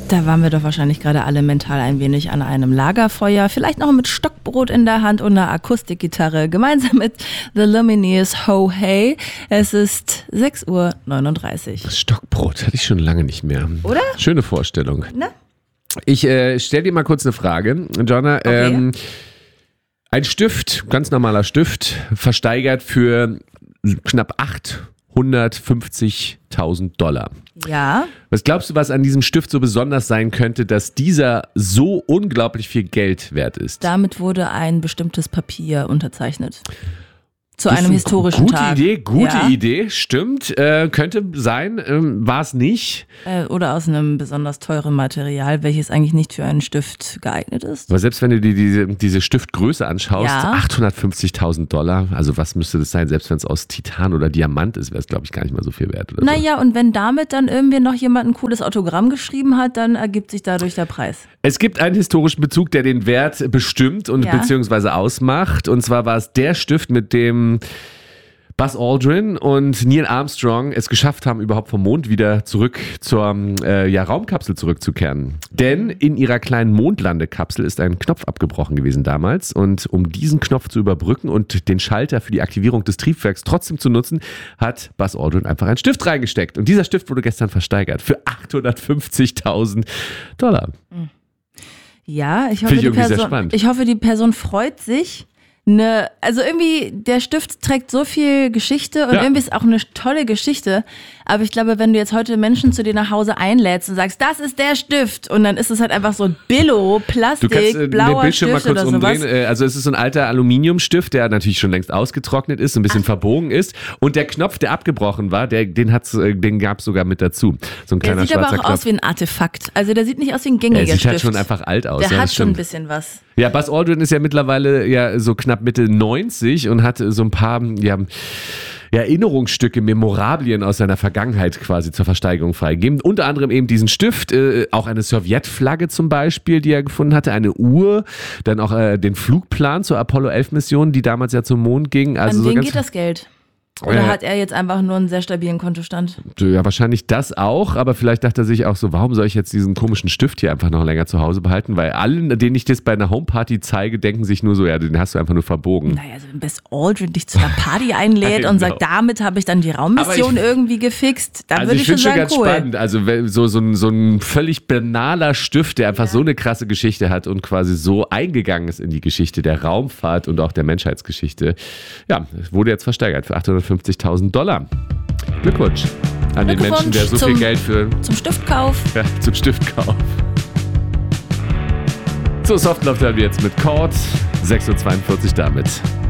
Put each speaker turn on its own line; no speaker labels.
Da waren wir doch wahrscheinlich gerade alle mental ein wenig an einem Lagerfeuer, vielleicht noch mit Stockbrot in der Hand und einer Akustikgitarre, gemeinsam mit The Lumineers Ho Hey. Es ist 6:39 Uhr.
Das Stockbrot hatte ich schon lange nicht mehr.
Oder?
Schöne Vorstellung.
Na?
Ich stelle dir mal kurz eine Frage, Jonna.
Okay.
Ein Stift, ganz normaler Stift, versteigert für knapp $850.000.
Ja.
Was glaubst du, was an diesem Stift so besonders sein könnte, dass dieser so unglaublich viel Geld wert ist?
Damit wurde ein bestimmtes Papier unterzeichnet. Zu einem historischen Tag.
Gute Idee, stimmt. Könnte sein, war es nicht.
Oder aus einem besonders teuren Material, welches eigentlich nicht für einen Stift geeignet ist.
Aber selbst wenn du dir diese Stiftgröße anschaust,
Ja.
$850.000, also was müsste das sein? Selbst wenn es aus Titan oder Diamant ist, wäre es, glaube ich, gar nicht mal so viel wert. Oder
Naja, und wenn damit dann irgendwie noch jemand ein cooles Autogramm geschrieben hat, dann ergibt sich dadurch der Preis.
Es gibt einen historischen Bezug, der den Wert bestimmt und
Ja.
beziehungsweise ausmacht. Und zwar war es der Stift, mit dem Buzz Aldrin und Neil Armstrong es geschafft haben, überhaupt vom Mond wieder zurück zur Raumkapsel zurückzukehren. Denn in ihrer kleinen Mondlandekapsel ist ein Knopf abgebrochen gewesen damals. Und um diesen Knopf zu überbrücken und den Schalter für die Aktivierung des Triebwerks trotzdem zu nutzen, hat Buzz Aldrin einfach einen Stift reingesteckt. Und dieser Stift wurde gestern versteigert für $850.000.
Ja, ich
Finde ich irgendwie sehr spannend.
hoffe, die Person freut sich. Also irgendwie, der Stift trägt so viel Geschichte und
Ja.
irgendwie ist auch eine tolle Geschichte. Aber ich glaube, wenn du jetzt heute Menschen zu dir nach Hause einlädst und sagst, das ist der Stift und dann ist es halt einfach so ein Billo,
Du
Plastik,
kannst den
blauer
Bildschirm mal
Stift
kurz
oder sowas.
umdrehen. Also es ist so ein alter Aluminiumstift, der natürlich schon längst ausgetrocknet ist, so ein bisschen verbogen ist. Und der Knopf, der abgebrochen war, den gab es sogar mit dazu. So ein
Der
kleiner
sieht aber
schwarzer
auch
Knopf.
aus wie ein Artefakt. Also der sieht nicht aus wie ein gängiger
Der sieht
Stift.
halt schon einfach alt aus.
Der
ja,
hat
das
schon ein
stimmt.
bisschen was.
Ja, Buzz Aldrin ist ja mittlerweile ja so knapp Mitte 90 und hat so ein paar Erinnerungsstücke, Memorabilien aus seiner Vergangenheit quasi zur Versteigerung freigegeben. Unter anderem eben diesen Stift, auch eine Sowjetflagge zum Beispiel, die er gefunden hatte, eine Uhr, dann auch den Flugplan zur Apollo 11 Mission, die damals ja zum Mond ging. Also
An
so
wen
ganz
geht das Geld? Oder hat er jetzt einfach nur einen sehr stabilen Kontostand?
Ja, wahrscheinlich das auch, aber vielleicht dachte er sich auch so, warum soll ich jetzt diesen komischen Stift hier einfach noch länger zu Hause behalten? Weil allen, denen ich das bei einer Homeparty zeige, denken sich nur so, ja, den hast du einfach nur verbogen.
Naja, also wenn Buzz Aldrin dich zu einer Party einlädt und sagt, damit habe ich dann die Raummission irgendwie gefixt, dann würde ich schon sagen,
ganz
cool.
spannend. Also so ein völlig banaler Stift, der einfach so eine krasse Geschichte hat und quasi so eingegangen ist in die Geschichte der Raumfahrt und auch der Menschheitsgeschichte. Ja, wurde jetzt versteigert für $850.000. Glückwunsch an den Menschen, der so viel Geld
zum Stiftkauf.
zum Stiftkauf. So, Softlove haben wir jetzt mit Chord. 6:42 Uhr damit.